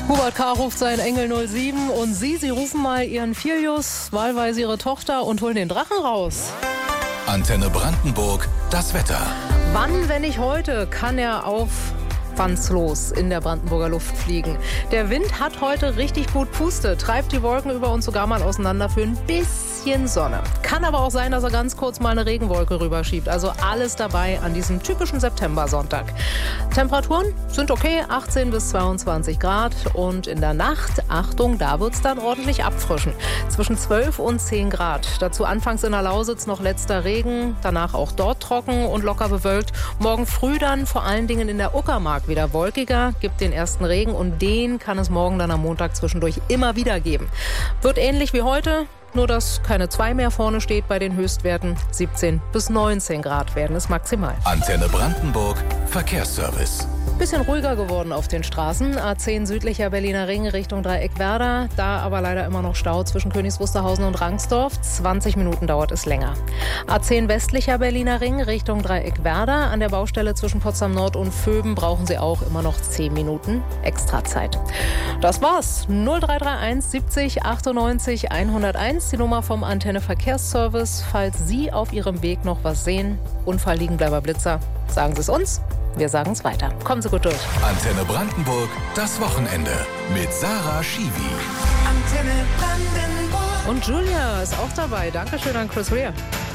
Hubert K. ruft seinen Engel 07 und Sie rufen mal Ihren Filius, wahlweise Ihre Tochter und holen den Drachen raus. Antenne Brandenburg, das Wetter. Wann, wenn nicht heute, kann er aufwandslos in der Brandenburger Luft fliegen? Der Wind hat heute richtig gut Puste, treibt die Wolken über uns sogar mal auseinander für ein bisschen Sonne. Kann aber auch sein, dass er ganz kurz mal eine Regenwolke rüberschiebt. Also alles dabei an diesem typischen Septembersonntag. Temperaturen sind okay, 18 bis 22 Grad. Und in der Nacht, Achtung, da wird es dann ordentlich abfrischen. Zwischen 12 und 10 Grad. Dazu anfangs in der Lausitz noch letzter Regen, danach auch dort trocken und locker bewölkt. Morgen früh dann vor allen Dingen in der Uckermark wieder wolkiger, gibt den ersten Regen und den kann es morgen dann am Montag zwischendurch immer wieder geben. Wird ähnlich wie heute. Nur, dass keine 2 mehr vorne steht bei den Höchstwerten. 17 bis 19 Grad werden es maximal. Antenne Brandenburg, Verkehrsservice. Bisschen ruhiger geworden auf den Straßen. A10 südlicher Berliner Ring Richtung Dreieck-Werder. Da aber leider immer noch Stau zwischen Königs Wusterhausen und Rangsdorf. 20 Minuten dauert es länger. A10 westlicher Berliner Ring Richtung Dreieck-Werder. An der Baustelle zwischen Potsdam Nord und Vöben brauchen Sie auch immer noch 10 Minuten extra Zeit. Das war's. 0331 70 98 101. Die Nummer vom Antenne Verkehrsservice. Falls Sie auf Ihrem Weg noch was sehen, Unfall, Liegenbleiber, Blitzer, sagen Sie es uns. Wir sagen es weiter. Kommen Sie gut durch. Antenne Brandenburg, das Wochenende mit Sarah Schiwi. Antenne Brandenburg. Und Julia ist auch dabei. Dankeschön an Chris Rea.